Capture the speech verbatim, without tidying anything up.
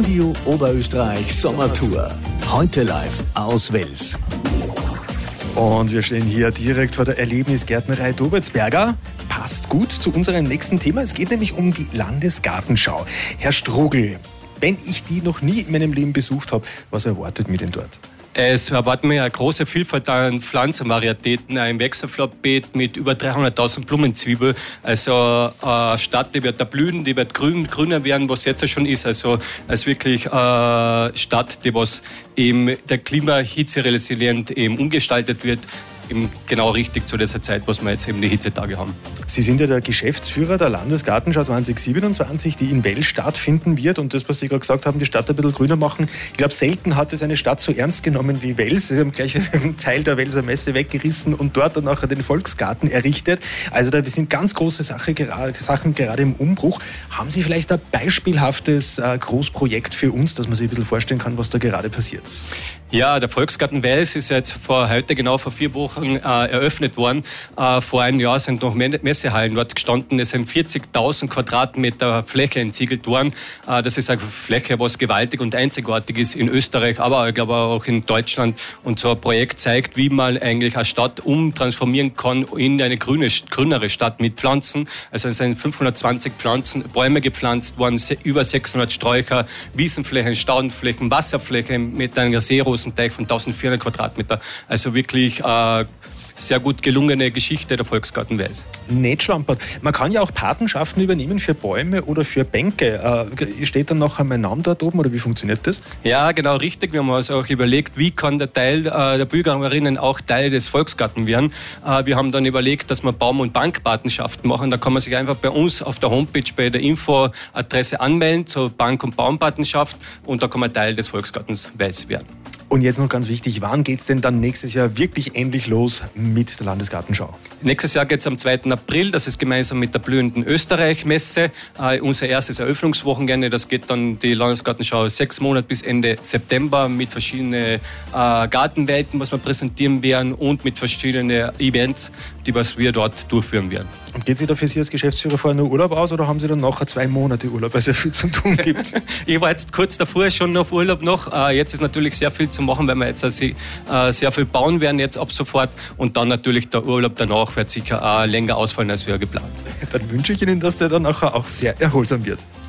Radio Oberösterreich Sommertour. Heute live aus Wels. Und wir stehen hier direkt vor der Erlebnisgärtnerei Dobertsberger. Passt gut zu unserem nächsten Thema. Es geht nämlich um die Landesgartenschau. Herr Strugl, wenn ich die noch nie in meinem Leben besucht habe, was erwartet mich denn dort? Es erwarten wir eine große Vielfalt an Pflanzenvarietäten, ein Wechselflockbeet mit über dreihunderttausend Blumenzwiebeln. Also eine Stadt, die wird da blühen, die wird grün, grüner werden, was jetzt schon ist. Also als wirklich eine Stadt, die was eben der Klima-Hitze-resilient eben umgestaltet wird. Eben genau richtig zu dieser Zeit, was wir jetzt eben die Hitzetage haben. Sie sind ja der Geschäftsführer der Landesgartenschau zwanzig siebenundzwanzig, die in Wels stattfinden wird. Und das, was Sie gerade gesagt haben, die Stadt ein bisschen grüner machen. Ich glaube, selten hat es eine Stadt so ernst genommen wie Wels. Sie haben gleich einen Teil der Welser Messe weggerissen und dort dann nachher den Volksgarten errichtet. Also da sind ganz große Sache, Sachen gerade im Umbruch. Haben Sie vielleicht ein beispielhaftes äh, Großprojekt für uns, dass man sich ein bisschen vorstellen kann, was da gerade passiert? Ja, der Volksgarten Wels ist jetzt vor heute, genau vor vier Wochen, äh, eröffnet worden. Äh, vor einem Jahr sind noch Messehallen dort gestanden. Es sind vierzigtausend Quadratmeter Fläche entsiegelt worden. Äh, das ist eine Fläche, was gewaltig und einzigartig ist in Österreich, aber ich glaube auch in Deutschland. Und so ein Projekt zeigt, wie man eigentlich eine Stadt umtransformieren kann in eine grüne, grünere Stadt mit Pflanzen. Also es sind fünfhundertzwanzig Pflanzen, Bäume gepflanzt worden, über sechshundert Sträucher, Wiesenflächen, Staudenflächen, Wasserflächen mit einer Seerosen Teich von eintausendvierhundert Quadratmeter. Also wirklich äh, sehr gut gelungene Geschichte der Volksgarten Wels. Nicht schlampert. Man kann ja auch Patenschaften übernehmen für Bäume oder für Bänke. Äh, steht dann nachher mein Name dort oben oder wie funktioniert das? Ja, genau richtig. Wir haben uns auch überlegt, wie kann der Teil äh, der Bürgerinnen auch Teil des Volksgarten werden. Äh, wir haben dann überlegt, dass wir Baum- und Bankpatenschaften machen. Da kann man sich einfach bei uns auf der Homepage bei der Infoadresse anmelden zur Bank- und Baumpatenschaft und da kann man Teil des Volksgartens Wels werden. Und jetzt noch ganz wichtig, wann geht es denn dann nächstes Jahr wirklich endlich los mit der Landesgartenschau? Nächstes Jahr geht es am zweiten April, das ist gemeinsam mit der blühenden Österreich-Messe, äh, unser erstes Eröffnungswochenende. Das geht dann die Landesgartenschau sechs Monate bis Ende September mit verschiedenen äh, Gartenwelten, was wir präsentieren werden und mit verschiedenen Events, die was wir dort durchführen werden. Und geht sich da für Sie als Geschäftsführer vorher nur Urlaub aus oder haben Sie dann nachher zwei Monate Urlaub, weil es ja viel zu tun gibt? Ich war jetzt kurz davor schon auf Urlaub noch. Äh, jetzt ist natürlich sehr viel zu machen, weil wir jetzt also, äh, sehr viel bauen werden jetzt ab sofort und dann natürlich der Urlaub danach wird sicher äh, länger ausfallen als wir geplant. Dann wünsche ich Ihnen, dass der dann nachher auch sehr erholsam wird.